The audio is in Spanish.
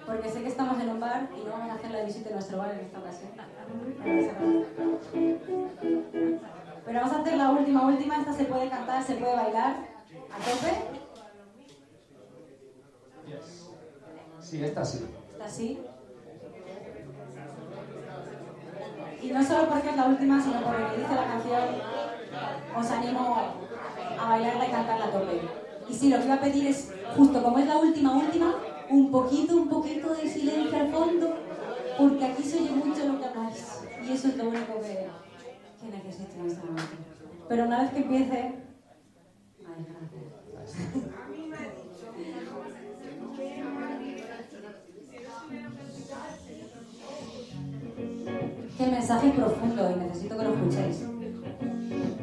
porque sé que estamos en un bar y no vamos a hacer la visita de nuestro bar en esta ocasión. Pero vamos a hacer la última. Esta se puede cantar, se puede bailar a tope. Sí, esta sí. Esta sí. Y no solo porque es la última, sino porque lo que dice la canción, os animo a bailarla y cantarla a tope. Y sí, lo que iba a pedir es, justo como es la última, un poquito de silencio al fondo, porque aquí se oye mucho lo que habláis. Y eso es lo único que necesito en este momento. Pero una vez que empiece... Ay, gracias. Que el mensaje es profundo y necesito que lo escuchéis.